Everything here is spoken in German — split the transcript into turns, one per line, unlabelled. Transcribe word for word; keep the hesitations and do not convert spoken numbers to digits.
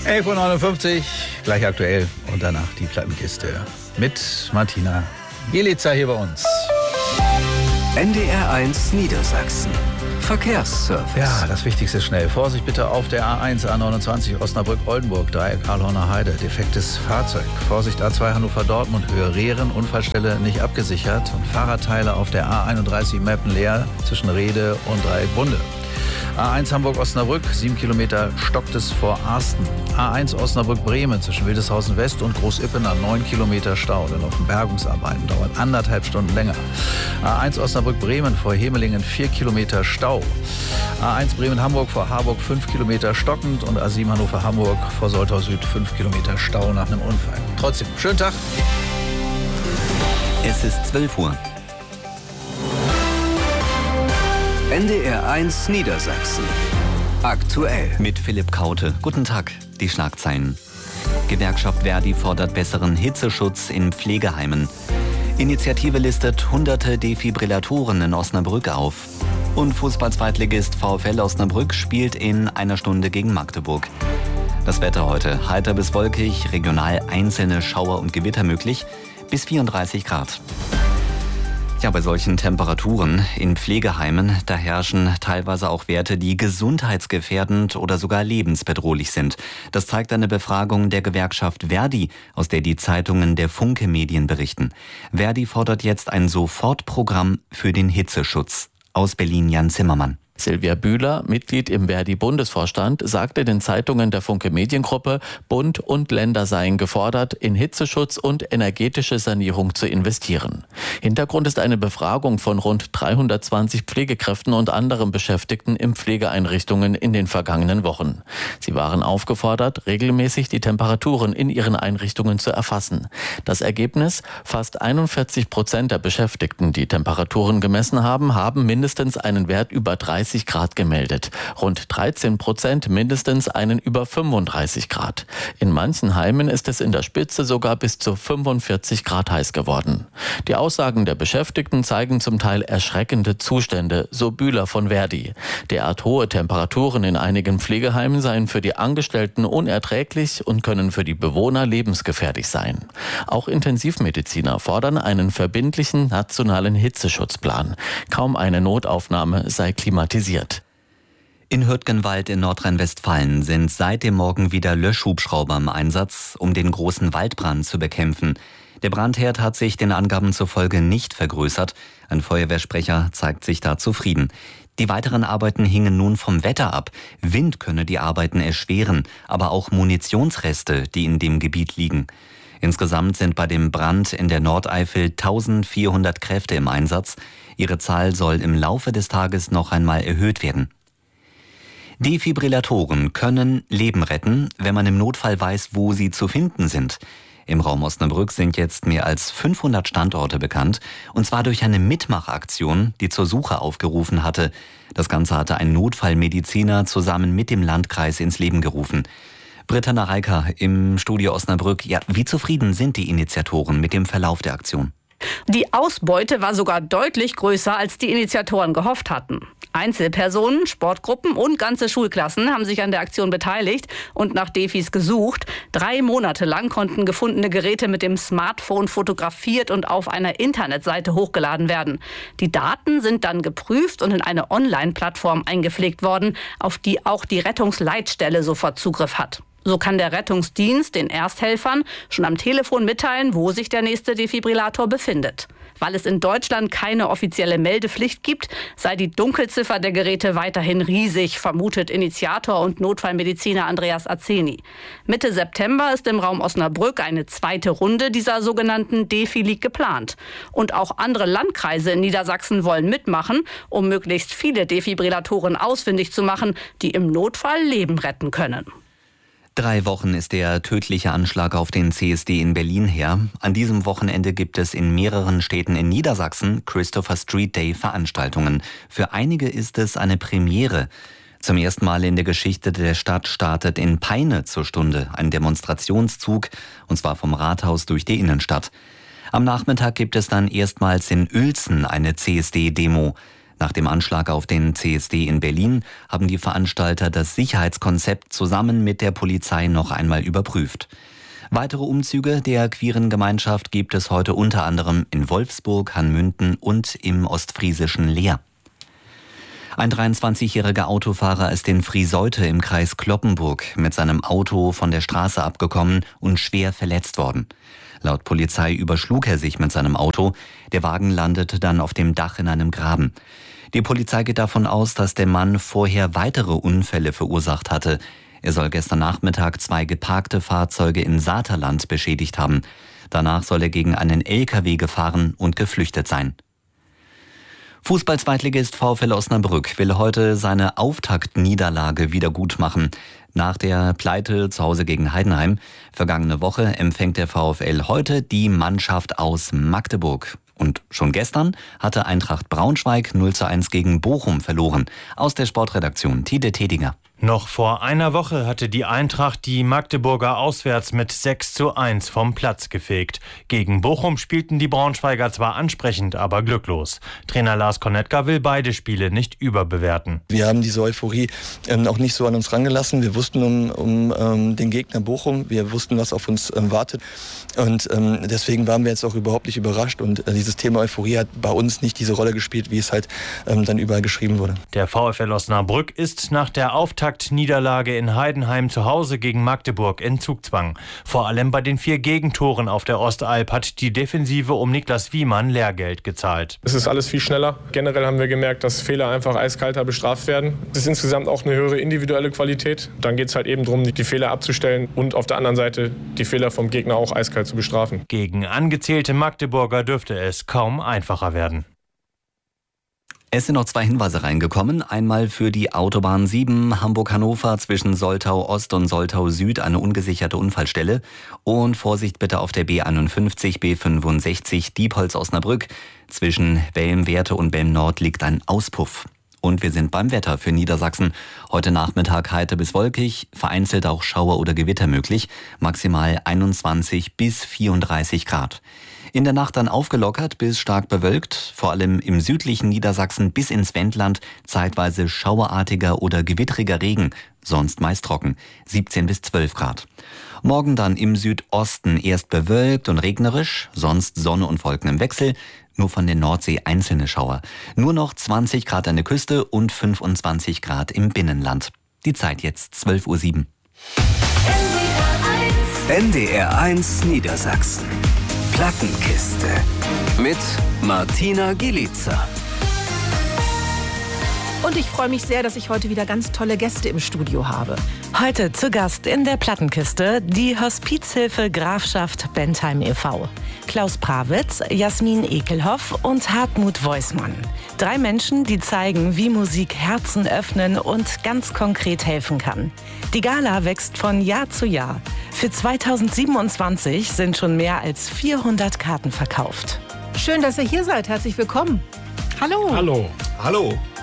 elf Uhr neunundfünfzig, gleich aktuell und danach die Plattenkiste mit Martina Gielitzer hier bei uns.
N D R eins Niedersachsen. Verkehrsservice.
Ja, das Wichtigste schnell. Vorsicht bitte auf der A eins, A neunundzwanzig Osnabrück-Oldenburg, Dreieck Karlhorner Heide. Defektes Fahrzeug. Vorsicht A zwei Hannover-Dortmund, Höhe Rehren, Unfallstelle nicht abgesichert. Und Fahrradteile auf der A einunddreißig Meppen leer zwischen Rede und Dreieck Bunde. A eins Hamburg-Osnabrück, sieben Kilometer stockt es vor Arsten. A eins Osnabrück-Bremen zwischen Wildeshausen West und Großippener, neun Kilometer Stau. Denn auf Bergungsarbeiten dauert anderthalb Stunden länger. A eins Osnabrück-Bremen vor Hemelingen, vier Kilometer Stau. A eins Bremen-Hamburg vor Harburg, fünf Kilometer stockend. Und A sieben Hannover-Hamburg vor Soltau Süd, fünf Kilometer Stau nach einem Unfall. Trotzdem, schönen Tag.
Es ist zwölf Uhr. N D R eins Niedersachsen. Aktuell.
Mit Philipp Kaute. Guten Tag. Die Schlagzeilen. Gewerkschaft Verdi fordert besseren Hitzeschutz in Pflegeheimen. Initiative listet hunderte Defibrillatoren in Osnabrück auf. Und Fußball-Zweitligist VfL Osnabrück spielt in einer Stunde gegen Magdeburg. Das Wetter heute. Heiter bis wolkig, regional einzelne Schauer und Gewitter möglich. Bis vierunddreißig Grad. Ja, bei solchen Temperaturen in Pflegeheimen, da herrschen teilweise auch Werte, die gesundheitsgefährdend oder sogar lebensbedrohlich sind. Das zeigt eine Befragung der Gewerkschaft Verdi, aus der die Zeitungen der Funke Medien berichten. Verdi fordert jetzt ein Sofortprogramm für den Hitzeschutz. Aus Berlin Jan Zimmermann.
Silvia Bühler, Mitglied im Verdi-Bundesvorstand, sagte den Zeitungen der Funke Mediengruppe, Bund und Länder seien gefordert, in Hitzeschutz und energetische Sanierung zu investieren. Hintergrund ist eine Befragung von rund dreihundertzwanzig Pflegekräften und anderen Beschäftigten in Pflegeeinrichtungen in den vergangenen Wochen. Sie waren aufgefordert, regelmäßig die Temperaturen in ihren Einrichtungen zu erfassen. Das Ergebnis: Fast einundvierzig Prozent der Beschäftigten, die Temperaturen gemessen haben, haben mindestens einen Wert über dreißig Grad gemeldet. Rund dreizehn Prozent mindestens einen über fünfunddreißig Grad. In manchen Heimen ist es in der Spitze sogar bis zu fünfundvierzig Grad heiß geworden. Die Aussagen der Beschäftigten zeigen zum Teil erschreckende Zustände, so Bühler von Verdi. Derart hohe Temperaturen in einigen Pflegeheimen seien für die Angestellten unerträglich und können für die Bewohner lebensgefährlich sein. Auch Intensivmediziner fordern einen verbindlichen nationalen Hitzeschutzplan. Kaum eine Notaufnahme sei klimatisiert.
In Hürtgenwald in Nordrhein-Westfalen sind seit dem Morgen wieder Löschhubschrauber im Einsatz, um den großen Waldbrand zu bekämpfen. Der Brandherd hat sich den Angaben zufolge nicht vergrößert. Ein Feuerwehrsprecher zeigt sich da zufrieden. Die weiteren Arbeiten hingen nun vom Wetter ab. Wind könne die Arbeiten erschweren, aber auch Munitionsreste, die in dem Gebiet liegen. Insgesamt sind bei dem Brand in der Nordeifel eintausendvierhundert Kräfte im Einsatz. Ihre Zahl soll im Laufe des Tages noch einmal erhöht werden. Defibrillatoren können Leben retten, wenn man im Notfall weiß, wo sie zu finden sind. Im Raum Osnabrück sind jetzt mehr als fünfhundert Standorte bekannt, und zwar durch eine Mitmachaktion, die zur Suche aufgerufen hatte. Das Ganze hatte ein Notfallmediziner zusammen mit dem Landkreis ins Leben gerufen. Britta Nareika im Studio Osnabrück. Ja, wie zufrieden sind die Initiatoren mit dem Verlauf der Aktion?
Die Ausbeute war sogar deutlich größer, als die Initiatoren gehofft hatten. Einzelpersonen, Sportgruppen und ganze Schulklassen haben sich an der Aktion beteiligt und nach Defis gesucht. Drei Monate lang konnten gefundene Geräte mit dem Smartphone fotografiert und auf einer Internetseite hochgeladen werden. Die Daten sind dann geprüft und in eine Online-Plattform eingepflegt worden, auf die auch die Rettungsleitstelle sofort Zugriff hat. So kann der Rettungsdienst den Ersthelfern schon am Telefon mitteilen, wo sich der nächste Defibrillator befindet. Weil es in Deutschland keine offizielle Meldepflicht gibt, sei die Dunkelziffer der Geräte weiterhin riesig, vermutet Initiator und Notfallmediziner Andreas Azeni. Mitte September ist im Raum Osnabrück eine zweite Runde dieser sogenannten Defi-League geplant. Und auch andere Landkreise in Niedersachsen wollen mitmachen, um möglichst viele Defibrillatoren ausfindig zu machen, die im Notfall Leben retten können.
Drei Wochen ist der tödliche Anschlag auf den C S D in Berlin her. An diesem Wochenende gibt es in mehreren Städten in Niedersachsen Christopher Street Day Veranstaltungen. Für einige ist es eine Premiere. Zum ersten Mal in der Geschichte der Stadt startet in Peine zur Stunde ein Demonstrationszug, und zwar vom Rathaus durch die Innenstadt. Am Nachmittag gibt es dann erstmals in Uelzen eine C S D-Demo. Nach dem Anschlag auf den C S D in Berlin haben die Veranstalter das Sicherheitskonzept zusammen mit der Polizei noch einmal überprüft. Weitere Umzüge der queeren Gemeinschaft gibt es heute unter anderem in Wolfsburg, Hanmünden und im ostfriesischen Leer. Ein dreiundzwanzigjähriger Autofahrer ist in Frieseute im Kreis Cloppenburg mit seinem Auto von der Straße abgekommen und schwer verletzt worden. Laut Polizei überschlug er sich mit seinem Auto. Der Wagen landete dann auf dem Dach in einem Graben. Die Polizei geht davon aus, dass der Mann vorher weitere Unfälle verursacht hatte. Er soll gestern Nachmittag zwei geparkte Fahrzeuge in Saterland beschädigt haben. Danach soll er gegen einen L K W gefahren und geflüchtet sein. Fußball-Zweitligist VfL Osnabrück will heute seine Auftaktniederlage wiedergutmachen. Nach der Pleite zu Hause gegen Heidenheim vergangene Woche empfängt der VfL heute die Mannschaft aus Magdeburg. Und schon gestern hatte Eintracht Braunschweig null zu eins gegen Bochum verloren. Aus der Sportredaktion Tide Tedinger.
Noch vor einer Woche hatte die Eintracht die Magdeburger auswärts mit sechs zu eins vom Platz gefegt. Gegen Bochum spielten die Braunschweiger zwar ansprechend, aber glücklos. Trainer Lars Konetka will beide Spiele nicht überbewerten.
Wir haben diese Euphorie ähm, auch nicht so an uns rangelassen. Wir wussten um, um ähm, den Gegner Bochum, wir wussten, was auf uns ähm, wartet. Und ähm, deswegen waren wir jetzt auch überhaupt nicht überrascht. Und äh, dieses Thema Euphorie hat bei uns nicht diese Rolle gespielt, wie es halt ähm, dann überall geschrieben wurde.
Der VfL Osnabrück ist nach der Auftaktniederlage in Heidenheim zu Hause gegen Magdeburg in Zugzwang. Vor allem bei den vier Gegentoren auf der Ostalb hat die Defensive um Niklas Wiemann Lehrgeld gezahlt.
Es ist alles viel schneller. Generell haben wir gemerkt, dass Fehler einfach eiskalter bestraft werden. Es ist insgesamt auch eine höhere individuelle Qualität. Dann geht es halt eben darum, die Fehler abzustellen und auf der anderen Seite die Fehler vom Gegner auch eiskalt zu bestrafen.
Gegen angezählte Magdeburger dürfte es kaum einfacher werden.
Es sind noch zwei Hinweise reingekommen. Einmal für die Autobahn sieben Hamburg-Hannover zwischen Soltau Ost und Soltau Süd eine ungesicherte Unfallstelle. Und Vorsicht bitte auf der B einundfünfzig, B fünfundsechzig Diepholz-Osnabrück. Zwischen Belm-Werte und Belm-Nord liegt ein Auspuff. Und wir sind beim Wetter für Niedersachsen. Heute Nachmittag heiter bis wolkig, vereinzelt auch Schauer oder Gewitter möglich. Maximal einundzwanzig bis vierunddreißig Grad. In der Nacht dann aufgelockert bis stark bewölkt, vor allem im südlichen Niedersachsen bis ins Wendland, zeitweise schauerartiger oder gewittriger Regen, sonst meist trocken, siebzehn bis zwölf Grad. Morgen dann im Südosten erst bewölkt und regnerisch, sonst Sonne und Wolken im Wechsel, nur von der Nordsee einzelne Schauer. Nur noch zwanzig Grad an der Küste und fünfundzwanzig Grad im Binnenland. Die Zeit jetzt zwölf Uhr sieben.
N D R eins Niedersachsen. Plattenkiste mit Martina Gielica.
Und ich freue mich sehr, dass ich heute wieder ganz tolle Gäste im Studio habe.
Heute zu Gast in der Plattenkiste die Hospizhilfe Grafschaft Bentheim e V Klaus Prawitz, Jasmin Ekelhoff und Hartmut Weusmann. Drei Menschen, die zeigen, wie Musik Herzen öffnen und ganz konkret helfen kann. Die Gala wächst von Jahr zu Jahr. Für zweitausendsiebenundzwanzig sind schon mehr als vierhundert Karten verkauft.
Schön, dass ihr hier seid. Herzlich willkommen. Hallo.
Hallo.
Hallo.